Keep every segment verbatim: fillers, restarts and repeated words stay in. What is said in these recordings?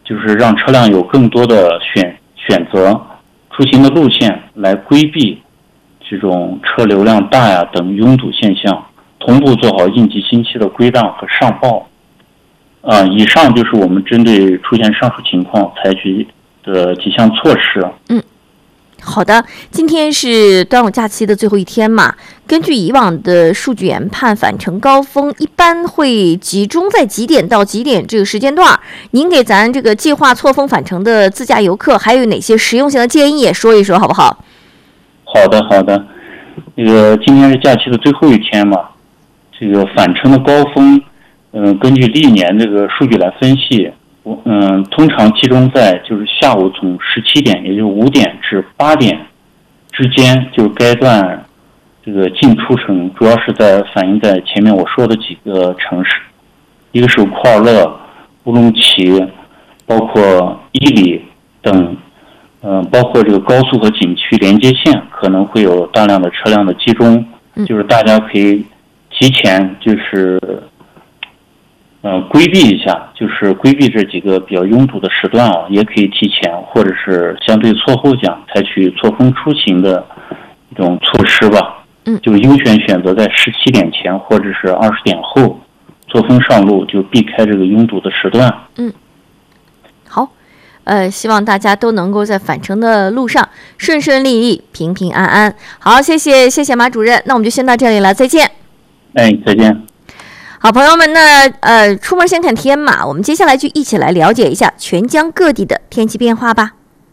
就是让车辆有更多的选选择出行的路线，来规避这种车流量大呀等拥堵现象，同步做好应急信息的归档和上报。啊，以上就是我们针对出现上述情况采取的几项措施。 嗯。好的，今天是端午假期的最后一天嘛。根据以往的数据研判，返程高峰一般会集中在几点到几点这个时间段？您给咱这个计划错峰返程的自驾游客还有哪些实用性的建议也说一说好不好？ 好的，好的。这个今天是假期的最后一天嘛，这个返程的高峰，嗯、呃，根据历年这个数据来分析。嗯，通常集中在就是下午从十七点，也就是五点至八点之间，就该段这个进出城，主要是在反映在前面我说的几个城市，一个是库尔勒、乌鲁木齐，包括伊犁等，嗯、呃，包括这个高速和景区连接线可能会有大量的车辆的集中，就是大家可以提前就是。呃，规避一下，就是规避这几个比较拥堵的时段啊，也可以提前或者是相对错后讲，采取错峰出行的一种措施吧。 嗯， 就优选选择在十七点前或者是二十点后错峰上路，就避开这个拥堵的时段。 嗯，好，呃，希望大家都能够在返程的路上顺顺利利、平平安安。好，谢谢谢谢马主任，那我们就先到这里了，再见。 哎，再见。 好朋友们，那呃，出门先看天嘛，我们接下来就一起来了解一下全疆各地的天气变化吧。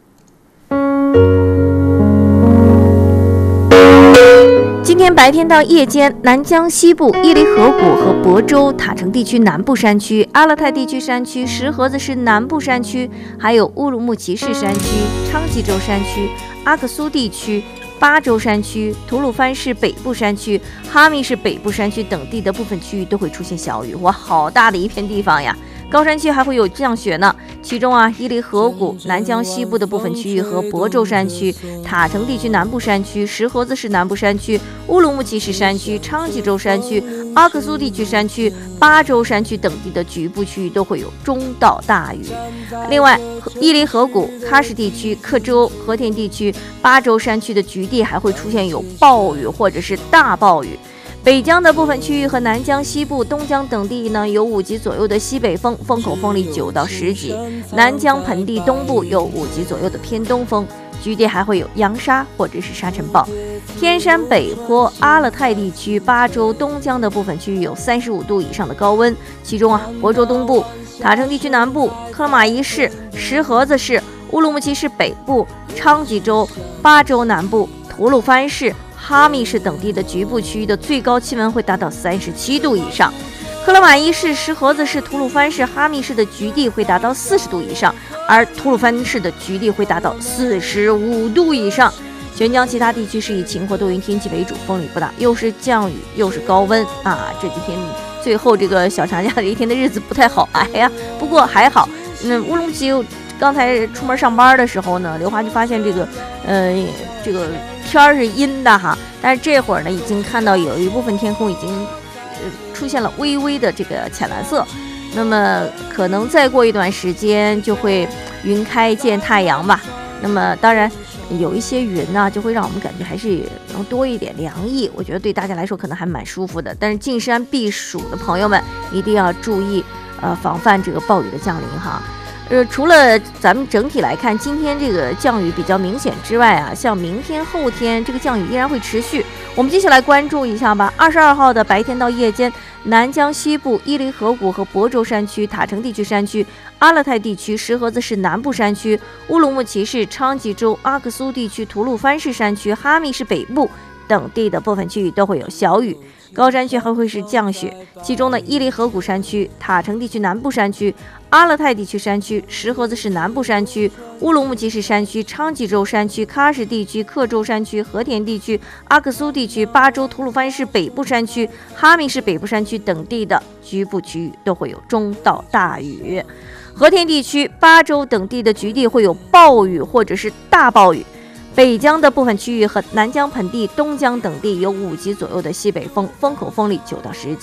今天白天到夜间，南疆西部伊犁河谷和亳州、塔城地区南部山区、阿勒泰地区山区、石河子市南部山区，还有乌鲁木齐市山区、昌吉州山区、阿克苏地区、巴州山区、吐鲁番市北部山区、哈密市北部山区等地的部分区域都会出现小雨。哇，好大的一片地方呀！高山区还会有降雪呢。其中啊，伊犁河谷、南疆西部的部分区域和亳州山区、塔城地区南部山区、石河子市南部山区、乌鲁木齐市山区、昌吉州山区、阿克苏地区山区、巴州山区等地的局部区域都会有中到大雨。另外，伊犁河谷、喀什地区、克州、和田地区、巴州山区的局地还会出现有暴雨或者是大暴雨。北疆的部分区域和南疆西部、东疆等地呢，有五级左右的西北风，风口风力九到十级；南疆盆地东部有五级左右的偏东风，局地还会有扬沙或者是沙尘暴。天山北坡、阿勒泰地区、巴州、东疆的部分区域有三十五度以上的高温，其中啊，亳州东部、塔城地区南部、克拉玛依市、石河子市、乌鲁木齐市北部、昌吉州、巴州南部、吐鲁番市、哈密市等地的局部区域的最高气温会达到三十七度以上，克拉玛依市、石河子市、吐鲁番市、哈密市的局地会达到四十度以上，而吐鲁番市的局地会达到四十五度以上。全疆其他地区是以晴或多云天气为主，风雨不大，又是降雨又是高温啊！这几天最后这个小长假的一天的日子不太好挨呀，不过还好。嗯，乌鲁木齐刚才出门上班的时候呢，刘华就发现这个，呃，这个。天儿是阴的哈，但是这会儿呢，已经看到有一部分天空已经呃出现了微微的这个浅蓝色，那么可能再过一段时间就会云开见太阳吧。那么当然有一些云呢、啊，就会让我们感觉还是能多一点凉意，我觉得对大家来说可能还蛮舒服的。但是进山避暑的朋友们一定要注意，呃，防范这个暴雨的降临哈。呃，除了咱们整体来看，今天这个降雨比较明显之外啊，像明天、后天这个降雨依然会持续。我们接下来关注一下吧。二十二号的白天到夜间，南疆西部、伊犁河谷和亳州山区、塔城地区山区、阿勒泰地区、石河子市南部山区、乌鲁木齐市、昌吉州、阿克苏地区、吐鲁番市山区、哈密市北部等地的部分区域都会有小雨。高山区还会是降雪，其中呢，伊犁河谷山区、塔城地区南部山区、阿勒泰地区山区、石河子市南部山区、乌鲁木齐市山区、昌吉州山区、喀什地区、克州山区、和田地区、阿克苏地区、巴州、吐鲁番市北部山区、哈密市北部山区等地的局部区域都会有中到大雨。和田地区、巴州等地的局地会有暴雨或者是大暴雨。北疆的部分区域和南疆盆地、东疆等地有五级左右的西北风，风口风力九到十级。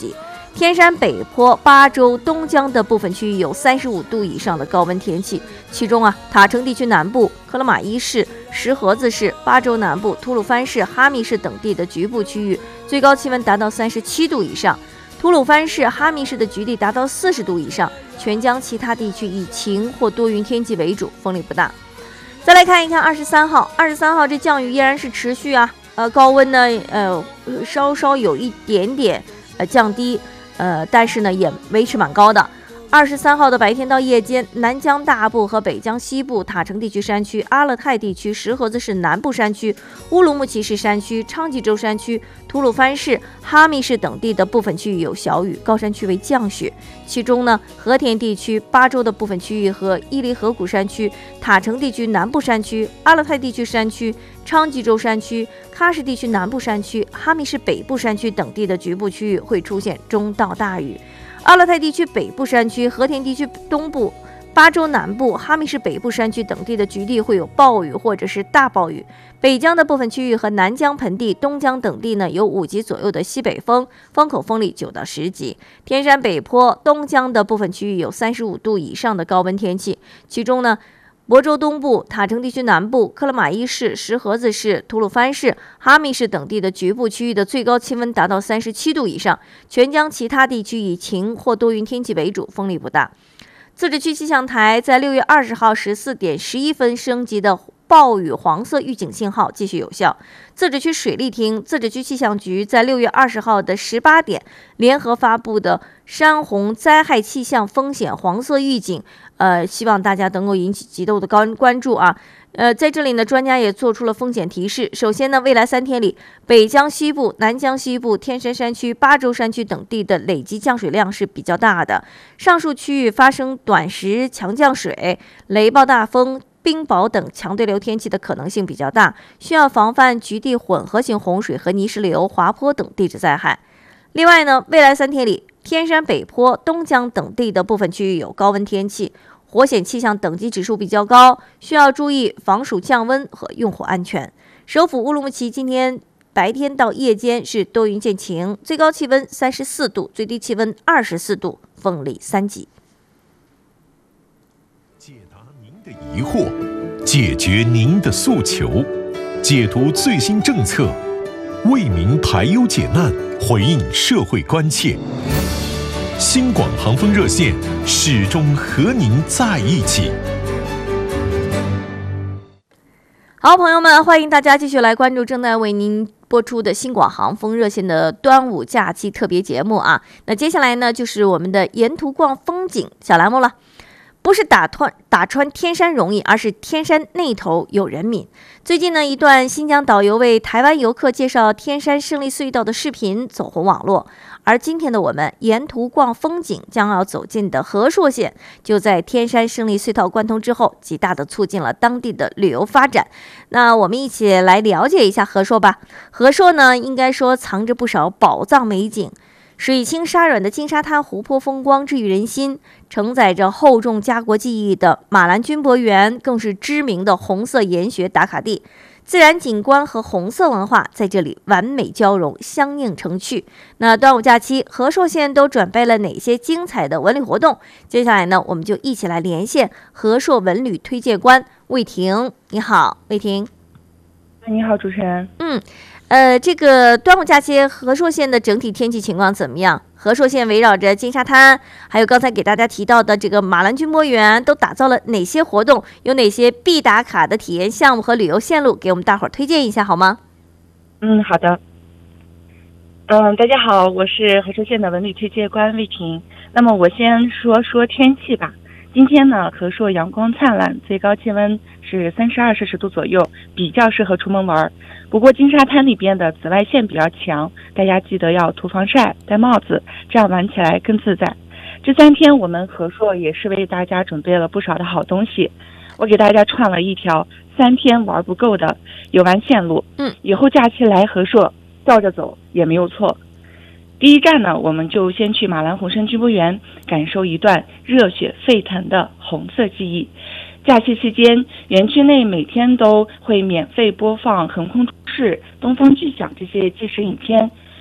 天山北坡、巴州、东江的部分区域有三十五度以上的高温天气，其中啊，塔城地区南部、克拉玛依市、石河子市、巴州南部、吐鲁番市、哈密市等地的局部区域最高气温达到三十七度以上，吐鲁番市、哈密市的局地达到四十度以上，全疆其他地区以晴或多云天气为主，风力不大。再来看一看二十三号，二十三号这降雨依然是持续啊，呃，高温呢，呃，稍稍有一点点呃降低。呃，但是呢，也维持蛮高的。二十三号的白天到夜间，南疆大部和北疆西部、塔城地区山区、阿勒泰地区、石河子市南部山区、乌鲁木齐市山区、昌吉州山区、吐鲁番市、哈密市等地的部分区域有小雨，高山区为降雪。其中呢，和田地区、巴州的部分区域和伊犁河谷山区、塔城地区南部山区、阿勒泰地区山区、昌吉州山区、喀什地区南部山区、哈密市北部山区等地的局部区域会出现中到大雨。阿勒泰地区北部山区、和田地区东部、巴州南部、哈密市北部山区等地的局地会有暴雨或者是大暴雨。北疆的部分区域和南疆盆地、东疆等地呢有五级左右的西北风，风口风力九到十级。天山北坡、东疆的部分区域有三十五度以上的高温天气，其中呢，亳州东部、塔城地区南部、克拉玛依市、石河子市、吐鲁番市、哈密市等地的局部区域的最高气温达到三十七度以上，全疆其他地区以晴或多云天气为主，风力不大。自治区气象台在六月二十号十四点十一分升级的暴雨黄色预警信号继续有效。自治区水利厅、自治区气象局在六月二十号的十八点联合发布的山洪灾害气象风险黄色预警，呃，希望大家能够引起极度的高关注啊。呃，在这里呢，专家也做出了风险提示。首先呢，未来三天里，北疆西部、南疆西部、天山山区、巴州山区等地的累积降水量是比较大的，上述区域发生短时强降水、雷暴大风、冰雹等强对流天气的可能性比较大，需要防范局地混合型洪水和泥石流、滑坡等地质灾害。另外呢，未来三天里，天山北坡、东疆等地的部分区域有高温天气，火险气象等级指数比较高，需要注意防暑降温和用火安全。首府乌鲁木齐今天白天到夜间是多云见晴，最高气温三十四度，最低气温二十四度，风力三级。 解答您的疑惑，解决您的诉求，解读最新政策，为民排忧解难，回应社会关切。新广航风热线始终和您在一起。 好，朋友们，欢迎大家继续来关注正在为您播出的新广航风热线的端午假期特别节目啊。那接下来呢，就是我们的沿途逛风景小栏目了。不是打穿打穿天山容易，而是天山那头有人民。最近呢，一段新疆导游为台湾游客介绍天山胜利隧道的视频走红网络。而今天的我们沿途逛风景将要走进的和硕县，就在天山胜利隧道贯通之后，极大的促进了当地的旅游发展。那我们一起来了解一下和硕吧。和硕呢，应该说藏着不少宝藏美景。水清沙软的金沙滩湖泊风光治愈人心，承载着厚重家国记忆的马兰军博园更是知名的红色研学打卡地。自然景观和红色文化在这里完美交融，相映成趣。那端午假期，和硕县都准备了哪些精彩的文旅活动？接下来呢，我们就一起来连线和硕文旅推介官魏婷。你好，魏婷。 你好，主持人。 嗯。呃，这个端午假期和硕县的整体天气情况怎么样？和硕县围绕着金沙滩，还有刚才给大家提到的这个马兰军博园，都打造了哪些活动？有哪些必打卡的体验项目和旅游线路？给我们大伙儿推荐一下好吗？ 嗯，好的。嗯，大家好，我是和硕县的文旅推介官魏婷。那么我先说说天气吧。今天呢，和硕阳光灿烂，最高气温是三十二摄氏度左右，比较适合出门玩。不过金沙滩里边的紫外线比较强，大家记得要涂防晒、戴帽子，这样玩起来更自在。这三天我们和硕也是为大家准备了不少的好东西，我给大家串了一条三天玩不够的游玩线路。 嗯， 以后假期来和硕照着走也没有错。第一站呢，我们就先去马兰红参军博园，感受一段热血沸腾的红色记忆。假期期间，园区内每天都会免费播放横空出世、东方巨响这些纪实影片。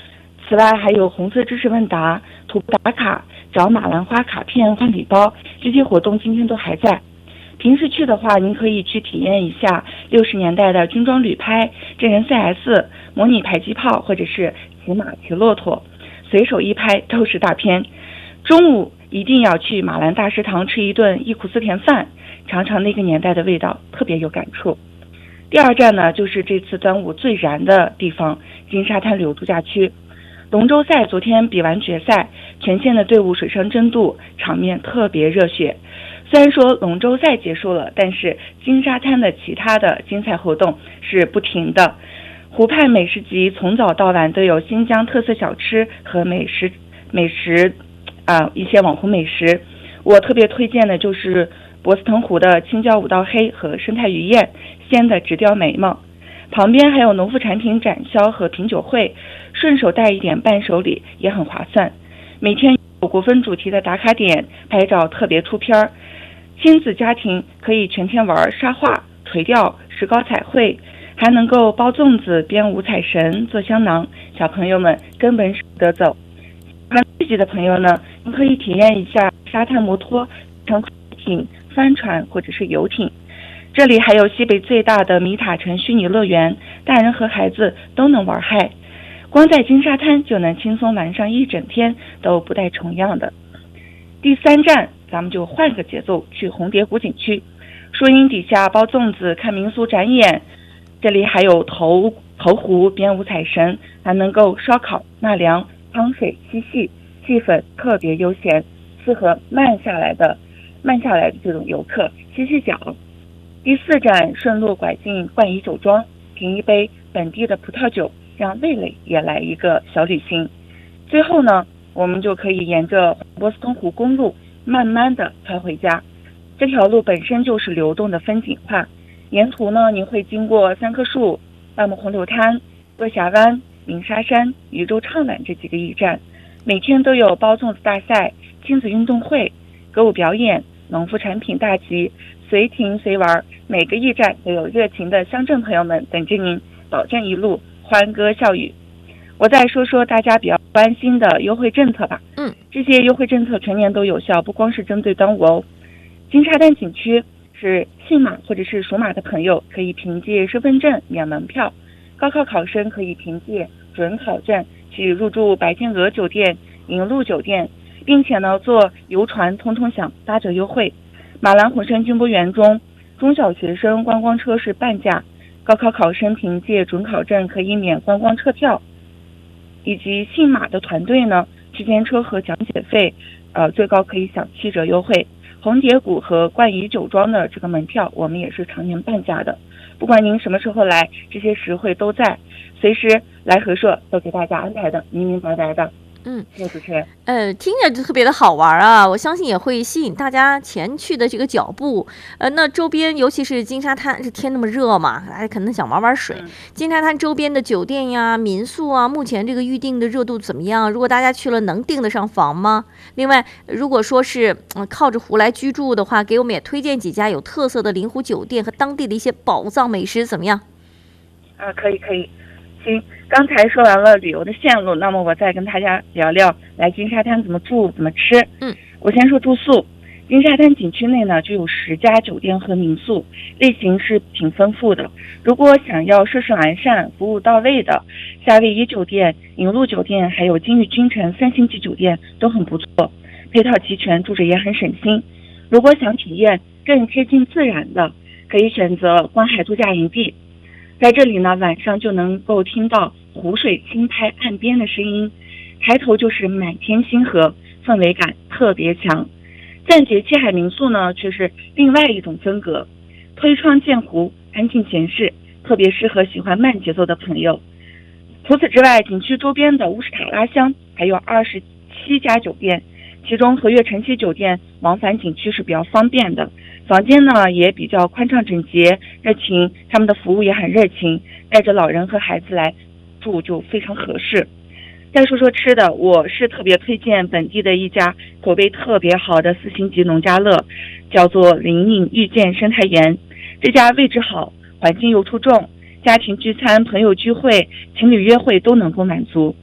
此外还有红色知识问答、徒步打卡、找马兰花卡片换礼包，这些活动今天都还在。平时去的话，您可以去体验一下六十年代的军装旅拍、真人 C S、模拟迫击炮，或者是骑马骑骆驼，随手一拍都是大片。中午一定要去马兰大食堂吃一顿忆苦思甜饭，尝尝那个年代的味道，特别有感触。第二站呢，就是这次端午最燃的地方——金沙滩旅游度假区。龙舟赛昨天比完决赛，全线的队伍水上争渡，场面特别热血。虽然说龙舟赛结束了，但是金沙滩的其他的精彩活动是不停的。湖畔美食集从早到晚都有新疆特色小吃和美食美食啊、呃、一些网红美食。我特别推荐的就是博斯腾湖的青椒五道黑和生态鱼宴，鲜的直掉眉毛。旁边还有农副产品展销和品酒会，顺手带一点伴手礼也很划算。每天有国分主题的打卡点，拍照特别出片儿。亲子家庭可以全天玩沙画、垂钓、石膏彩绘，还能够包粽子、编五彩绳、做香囊，小朋友们根本舍不得走。喜欢自己的朋友呢，您可以体验一下沙滩摩托、乘快艇、帆船或者是游艇。这里还有西北最大的米塔城虚拟乐园，大人和孩子都能玩嗨。光在金沙滩就能轻松玩上一整天，都不带重样的。第三站，咱们就换个节奏，去红蝶谷景区。树荫底下包粽子，看民俗展演。这里还有投投壶、编五彩绳，还能够烧烤、纳凉、汤水嬉戏，气氛特别悠闲，适合慢下来的慢下来的这种游客歇歇脚。第四站，顺路拐进冠仪酒庄，品一杯本地的葡萄酒，让味蕾也来一个小旅行。最后呢，我们就可以沿着波斯通湖公路慢慢的开回家。这条路本身就是流动的风景画，沿途呢，您会经过三棵树、大木红柳滩、落峡湾、鸣沙山、渔舟畅览这几个驿站。每天都有包粽子大赛、亲子运动会、歌舞表演、农副产品大集，随停随玩，每个驿站都有热情的乡镇朋友们等着您，保证一路欢歌笑语。我再说说大家比较关心的优惠政策吧。 嗯， 这些优惠政策全年都有效，不光是针对端午哦。金沙滩景区是姓马或者是属马的朋友可以凭借身份证免门票，高考考生可以凭借准考证去入住白天鹅酒店、银鹿酒店，并且呢坐游船通通享八折优惠。马兰火山军博园中，中小学生观光车是半价，高考考生凭借准考证可以免观光车票，以及姓马的团队呢，区间车和讲解费，呃，最高可以享七折优惠。红蝶谷和冠仪酒庄的这个门票，我们也是常年半价的。不管您什么时候来，这些实惠都在，随时来和社都给大家安排的明明白白的。 嗯， 谢谢主持人。 呃，听着就特别的好玩啊！我相信也会吸引大家前去的这个脚步。呃，那周边尤其是金沙滩，这天那么热嘛，大家可能想玩玩水。嗯、金沙滩周边的酒店呀、民宿啊，目前这个预订的热度怎么样？如果大家去了，能订得上房吗？另外，如果说是、呃、靠着湖来居住的话，给我们也推荐几家有特色的临湖酒店和当地的一些宝藏美食，怎么样？ 啊，可以可以。行，刚才说完了旅游的线路，那么我再跟大家聊聊来金沙滩怎么住怎么吃。 嗯， 我先说住宿。金沙滩景区内呢就有十家酒店和民宿，类型是挺丰富的。如果想要设施完善、服务到位的，夏威夷酒店、银鹿酒店还有金玉君城三星级酒店都很不错，配套齐全，住着也很省心。如果想体验更贴近自然的，可以选择观海度假营地。在这里呢，晚上就能够听到湖水轻拍岸边的声音，抬头就是满天星河，氛围感特别强。暂节七海民宿呢，却是另外一种风格，推窗见湖，安静闲适，特别适合喜欢慢节奏的朋友。除此之外，景区周边的乌什塔拉乡还有二十七家酒店，其中和悦晨曦酒店往返景区是比较方便的，房间呢也比较宽敞整洁，热情，他们的服务也很热情，带着老人和孩子来住就非常合适。再说说吃的，我是特别推荐本地的一家口碑特别好的四星级农家乐，叫做灵隐遇见生态园。这家位置好，环境又出众，家庭聚餐、朋友聚会、情侣约会都能够满足。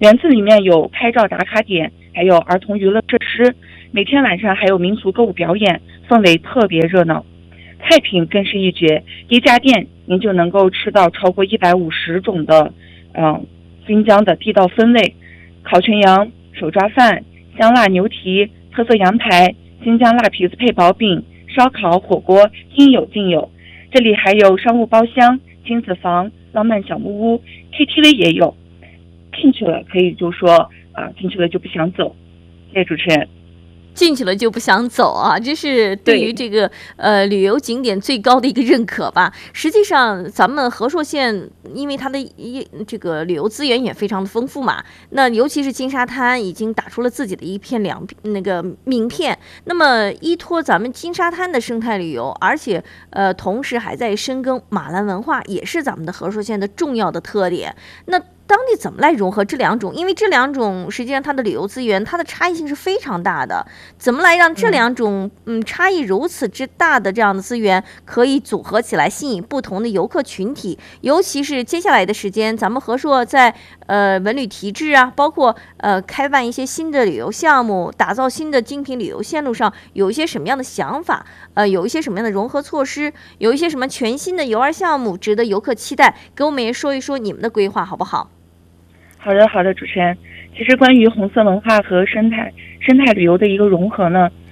园子里面有拍照打卡点，还有儿童娱乐设施，每天晚上还有民俗歌舞表演，氛围特别热闹。菜品更是一绝，一家店您就能够吃到超过一百五十种的嗯新疆的地道风味，烤全羊、手抓饭、香辣牛蹄、特色羊排、新疆辣皮子配薄饼、烧烤、火锅，应有尽有。这里还有商务包厢、亲子房、浪漫小木屋， K T V 也有。进去了可以就说啊，进去了就不想走。谢谢主持人。 进去了就不想走啊，这是对于这个呃旅游景点最高的一个认可吧。实际上，咱们和硕县因为它的一这个旅游资源也非常的丰富嘛，那尤其是金沙滩已经打出了自己的一片两那个名片。那么依托咱们金沙滩的生态旅游，而且呃同时还在深耕马兰文化，也是咱们的和硕县的重要的特点。那当地怎么来融合这两种？因为这两种实际上它的旅游资源，它的差异性是非常大的。怎么来让这两种嗯差异如此之大的这样的资源可以组合起来，吸引不同的游客群体？尤其是接下来的时间，咱们和硕在呃文旅提质啊，包括呃开办一些新的旅游项目，打造新的精品旅游线路上，有一些什么样的想法？呃，有一些什么样的融合措施？有一些什么全新的游玩项目值得游客期待？给我们也说一说你们的规划好不好？ 好的，好的，主持人。其实关于红色文化和生态生态旅游的一个融合呢，